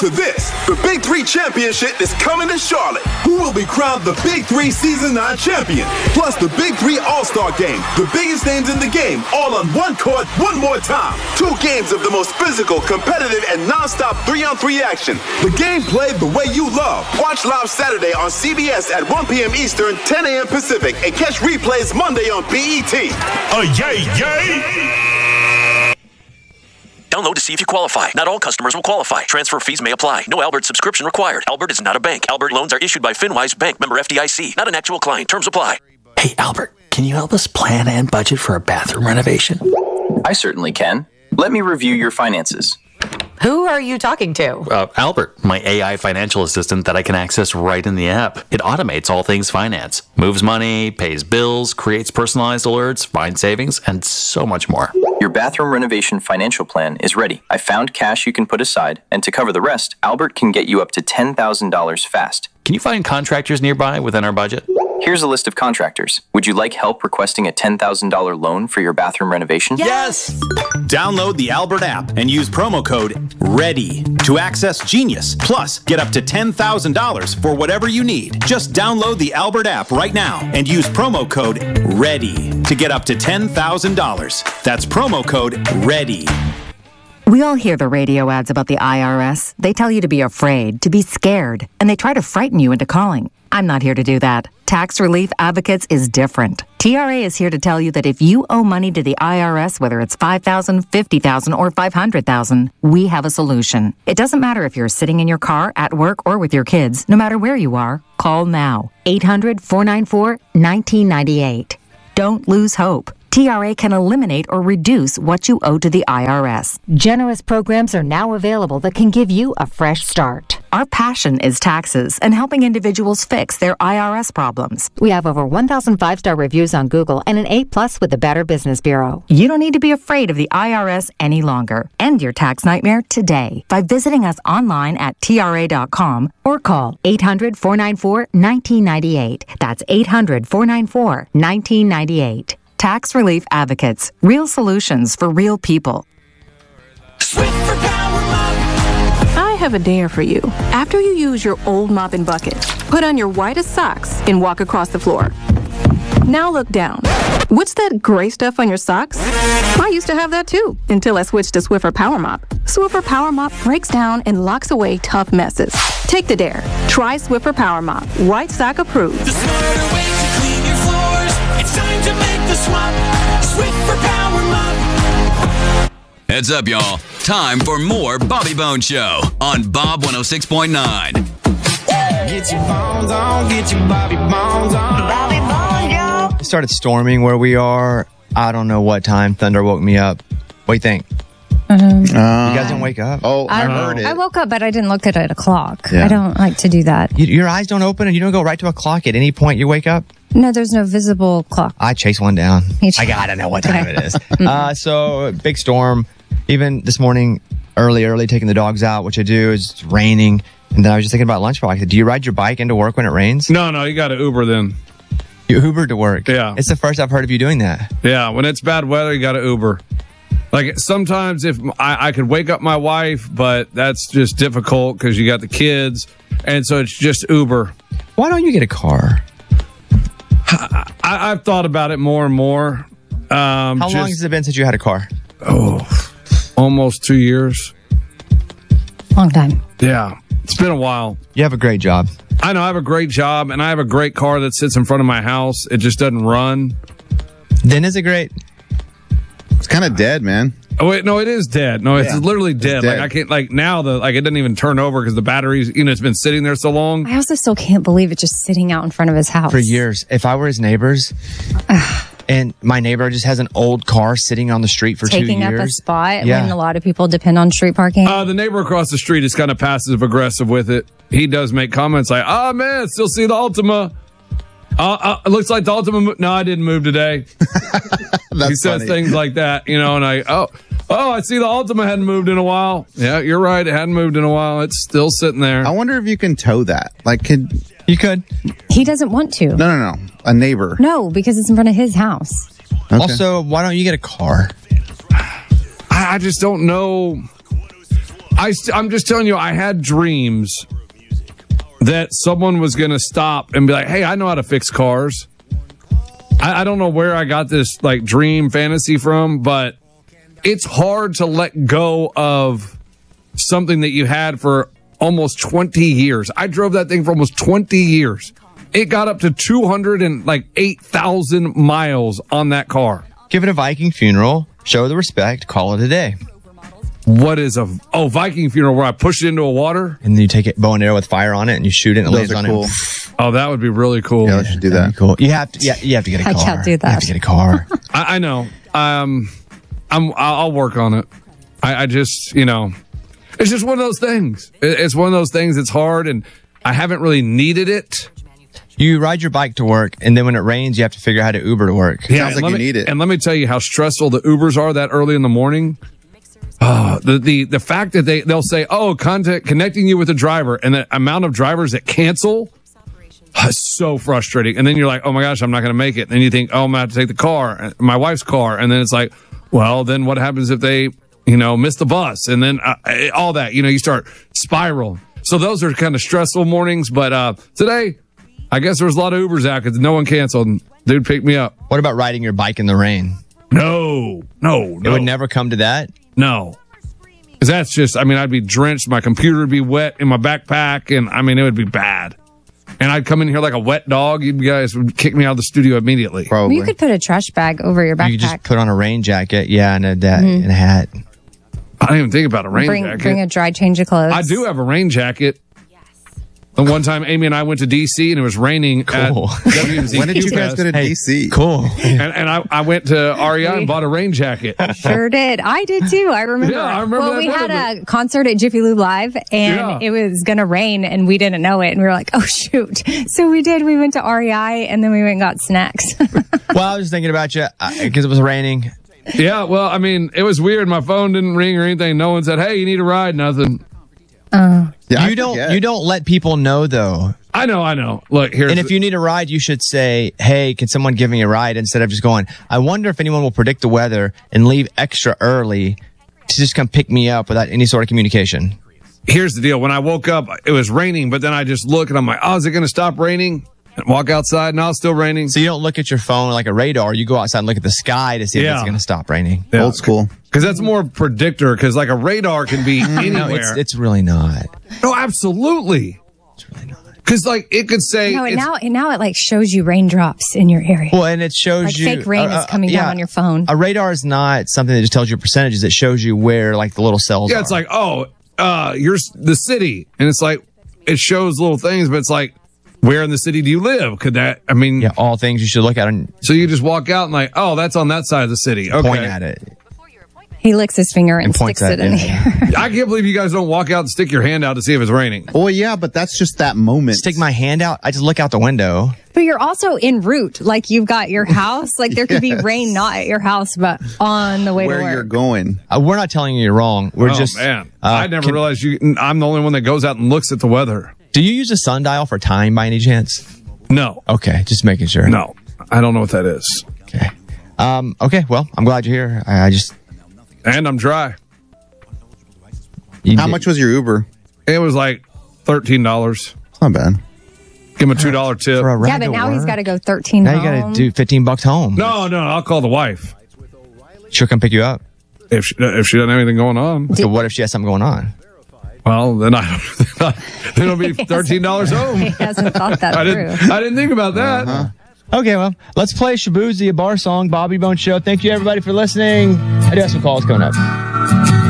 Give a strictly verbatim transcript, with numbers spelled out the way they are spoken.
To this, the Big Three Championship is coming to Charlotte. Who will be crowned the Big Three Season nine champion? Plus the Big Three All-Star Game, the biggest names in the game, all on one court, one more time. Two games of the most physical, competitive, and non-stop three-on-three action. The game played the way you love. Watch live Saturday on C B S at one p.m. Eastern, ten a.m. Pacific, and catch replays Monday on B E T. Uh, yay, yay! Download to see if you qualify. Not all customers will qualify. Transfer fees may apply. No Albert subscription required. Albert is not a bank. Albert loans are issued by FinWise Bank, member F D I C. Not an actual client. Terms apply. Hey, Albert, can you help us plan and budget for a bathroom renovation? I certainly can. Let me review your finances. Who are you talking to? Uh, Albert, my A I financial assistant that I can access right in the app. It automates all things finance, moves money, pays bills, creates personalized alerts, finds savings, and so much more. Your bathroom renovation financial plan is ready. I found cash you can put aside, and to cover the rest, Albert can get you up to ten thousand dollars fast. Can you find contractors nearby within our budget? Here's a list of contractors. Would you like help requesting a ten thousand dollars loan for your bathroom renovation? Yes! Download the Albert app and use promo code READY to access Genius. Plus, get up to ten thousand dollars for whatever you need. Just download the Albert app right now and use promo code READY to get up to ten thousand dollars. That's promo code READY. We all hear the radio ads about the I R S. They tell you to be afraid, to be scared, and they try to frighten you into calling. I'm not here to do that. Tax Relief Advocates is different. T R A is here to tell you that if you owe money to the I R S, whether it's five thousand dollars, fifty thousand dollars, or five hundred thousand dollars, we have a solution. It doesn't matter if you're sitting in your car, at work, or with your kids. No matter where you are, call now. eight hundred, four nine four, one nine nine eight. Don't lose hope. T R A can eliminate or reduce what you owe to the I R S. Generous programs are now available that can give you a fresh start. Our passion is taxes and helping individuals fix their I R S problems. We have over one thousand five-star reviews on Google and an A plus with the Better Business Bureau. You don't need to be afraid of the I R S any longer. End your tax nightmare today by visiting us online at T R A dot com or call eight hundred, four nine four, one nine nine eight. That's eight hundred, four nine four, one nine nine eight. Tax Relief Advocates. Real solutions for real people. Swiffer Power Mop. I have a dare for you. After you use your old mop and bucket, put on your whitest socks and walk across the floor. Now look down. What's that gray stuff on your socks? I used to have that too, until I switched to Swiffer Power Mop. Swiffer Power Mop breaks down and locks away tough messes. Take the dare. Try Swiffer Power Mop. White sock approved. The smarter way to clean your floors. It's time to make the swap. Swiffer Power Mop. Heads up, y'all. Time for more Bobby Bones Show on Bob one oh six point nine. Get your bones on, get your Bobby Bones on. Bobby Bones, y'all. It started storming where we are. I don't know what time. Thunder woke me up. What do you think? Um, you guys didn't wake up? Oh, I, I heard it. I woke up, but I didn't look at it at a clock. Yeah. I don't like to do that. You, your eyes don't open and you don't go right to a clock at any point you wake up? No, there's no visible clock. I chase one down. I gotta know what time it is. uh, so, big storm. Even this morning, early, early, taking the dogs out, which I do, is it's raining. And then I was just thinking about lunch bike. Do you ride your bike into work when it rains? No, no, you got to Uber then. You Uber to work? Yeah. It's the first I've heard of you doing that. Yeah, when it's bad weather, you got to Uber. Like sometimes if I, I could wake up my wife, but that's just difficult because you got the kids. And so it's just Uber. Why don't you get a car? I, I, I've thought about it more and more. Um, How just, long has it been since you had a car? Oh, almost two years. Long time. Yeah, it's been a while. You have a great job. I know I have a great job, and I have a great car that sits in front of my house. It just doesn't run. Then is it great? It's kind of dead, man. Oh wait, no, it is dead. No, it's Yeah. literally dead. It's dead. Like I can't. Like now, the like it doesn't even turn over because the batteries. You know, it's been sitting there so long. I also still can't believe it's just sitting out in front of his house. For years. If I were his neighbors, and my neighbor just has an old car sitting on the street for Taking two years. up a spot Yeah. when a lot of people depend on street parking. Uh, the neighbor across the street is kind of passive aggressive with it. He does make comments like, "Oh man, still see the Altima. Uh, uh, it looks like the Altima. Mo- no, I didn't move today." He says funny. things like that, you know, and I oh oh I see the Altima hadn't moved in a while. Yeah, you're right, it hadn't moved in a while. It's still sitting there. I wonder if you can tow that. Like, could you could? He doesn't want to. No, no, no. A neighbor. No, because it's in front of his house. Okay. Also, why don't you get a car? I, I just don't know. I st- I'm just telling you, I had dreams that someone was going to stop and be like, hey, I know how to fix cars. I, I don't know where I got this like dream fantasy from, but it's hard to let go of something that you had for almost twenty years. I drove that thing for almost twenty years. It got up to two hundred eight thousand miles on that car. Give it a Viking funeral, show the respect, call it a day. What is a oh Viking funeral where I push it into a water and then you take it bow and arrow with fire on it and you shoot it and it lands on cool. it. Oh, that would be really cool. Yeah, let's do that. Cool. You have to. Yeah, you have to get a I car. can't do that. You have to get a car. I, I know. Um, I'm. I'll work on it. I, I just, you know, it's just one of those things. It, it's one of those things. It's hard, and I haven't really needed it. You ride your bike to work, and then when it rains, you have to figure out how to Uber to work. Yeah, Sounds like you me, need it. And let me tell you how stressful the Ubers are that early in the morning. Uh, the, the the fact that they they'll say, oh, contact connecting you with a driver, and the amount of drivers that cancel is so frustrating. And then you're like, oh my gosh, I'm not going to make it. And then you think, oh, I'm going to have to take the car, my wife's car, and then it's like, well, then what happens if they, you know, miss the bus? And then uh, all that, you know, you start spiral. So those are kind of stressful mornings. But uh, today, I guess there was a lot of Ubers out because no one canceled. And dude picked me up. What about riding your bike in the rain? No, no, no. It would never come to that? No. Because that's just, I mean, I'd be drenched. My computer would be wet in my backpack. And I mean, it would be bad. And I'd come in here like a wet dog. You guys would kick me out of the studio immediately. Probably. You could put a trash bag over your backpack. You could just put on a rain jacket, yeah, and a, that, Mhm. and a hat. I didn't even think about a rain bring, jacket. Bring a dry change of clothes. I do have a rain jacket. The one time Amy and I went to D C and it was raining Cool. at W M Z. When did you guys go to Hey, D C? Cool. And, and I, I went to R E I and bought a rain jacket. Sure did. I did too. I remember. Yeah, I remember Well, that we had moment. a concert at Jiffy Lube Live, and Yeah. it was going to rain, and we didn't know it, and we were like, "Oh shoot!" So we did. We went to R E I, and then we went and got snacks. Well, I was thinking about you because it was raining. Yeah, well, I mean, it was weird. My phone didn't ring or anything. No one said, hey, you need a ride, nothing. uh, Yeah, I you don't. forget. You don't let people know though. I know, I know. Look, here's And if the- you need a ride, you should say, "Hey, can someone give me a ride?" Instead of just going, "I wonder if anyone will predict the weather and leave extra early to just come pick me up without any sort of communication." here's the deal. When I woke up, it was raining, but then I just look and I'm like, oh, is it going to stop raining? And walk outside. No, it's still raining. So you don't look at your phone like a radar. You go outside and look at the sky to see if Yeah. it's going to stop raining. Yeah. Old school. Because that's more predictor. Because like a radar can be anywhere. No, it's it's really not. No, absolutely. It's really not. Because like it could say no, and it's- now, and now it like shows you raindrops in your area. Well, and it shows Like you fake rain uh, is coming uh, down yeah. on your phone. A radar is not something that just tells you percentages. It shows you where like the little cells yeah, are. it's like, oh, uh, you're s- the city, and it's like it shows little things, but it's like, where in the city do you live? Could that? I mean, yeah, all things you should look at and so you just walk out and like, oh, that's on that side of the city. Okay. point at it. He licks his finger and, And points sticks it at in it, the yeah. air. I can't believe you guys don't walk out and stick your hand out to see if it's raining. Well, yeah, but that's just that moment. Stick my hand out. I just look out the window. But you're also en route. Like you've got your house. Like there could be rain not at your house, but on the way Where to work. you're going. Uh, we're not telling you you're wrong. We're oh just. man, uh, I never can- realized you. I'm the only one that goes out and looks at the weather. Do you use a sundial for time by any chance? No, Okay, just making sure. no, I don't know what that is. Okay. Um. Okay. Well, I'm glad you're here. I, I just. And I'm dry. You How did- much was your Uber? It was like thirteen dollars. It's not bad. Give him a two dollar tip. for a ride yeah, but to now he's work? got to go thirteen. Now you got home. to do fifteen bucks home. No, no, I'll call the wife She'll come pick you up. if she, if she doesn't have anything going on. So what if she has something going on? Well, then I then it'll be thirteen dollars He home. hasn't thought that I through. didn't I didn't think about that. Uh-huh. Okay, well, let's play Shabuzi, a bar song, Bobby Bone Show. Thank you, everybody, for listening. I do have some calls coming up.